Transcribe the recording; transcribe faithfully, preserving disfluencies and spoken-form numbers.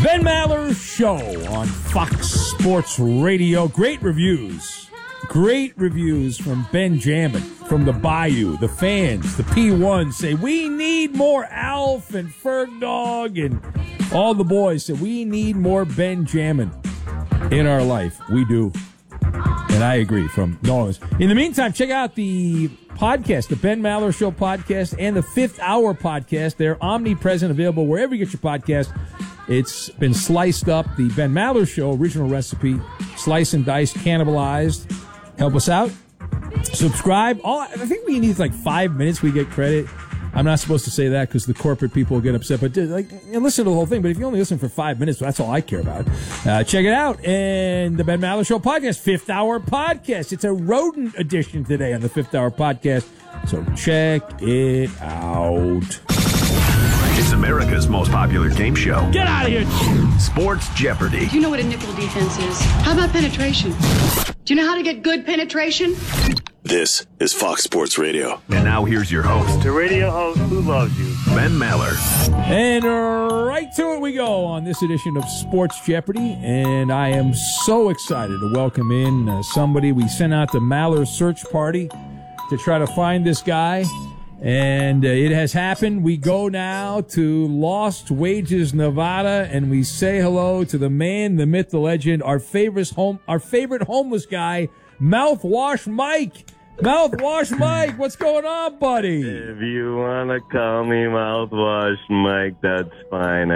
Ben Maller Show on Fox Sports Radio. Great reviews. Great reviews from Benjamin, from the Bayou. The fans, the P ones say, we need more Alf and Ferg Dog, and all the boys say, we need more Benjamin in our life. We do. And I agree from Nolan's. In the meantime, check out the podcast, the Ben Maller Show podcast and the Fifth Hour podcast. They're omnipresent, available wherever you get your podcast. It's been sliced up. The Ben Maller Show original recipe, slice and dice, cannibalized. Help us out. Subscribe. All I think we need like five minutes. We get credit. I'm not supposed to say that because the corporate people will get upset. But like, you know, listen to the whole thing. But if you only listen for five minutes, that's all I care about. Uh, check it out. And the Ben Maller Show podcast, Fifth Hour podcast. It's a rodent edition today on the Fifth Hour podcast. So check it out. It's America's most popular game show. Get out of here. Sports Jeopardy. Do you know what a nickel defense is? How about penetration? Do you know how to get good penetration? This is Fox Sports Radio. And now here's your host, The radio host who loves you. Ben Maller. And right to it we go on this edition of Sports Jeopardy. And I am so excited to welcome in uh, somebody. We sent out the Maller search party to try to find this guy. And uh, it has happened. We go now to Lost Wages, Nevada, and we say hello to the man, the myth, the legend, our favorite home, our favorite homeless guy, Mouthwash Mike. Mouthwash Mike, what's going on, buddy? If you want to call me Mouthwash Mike, that's fine.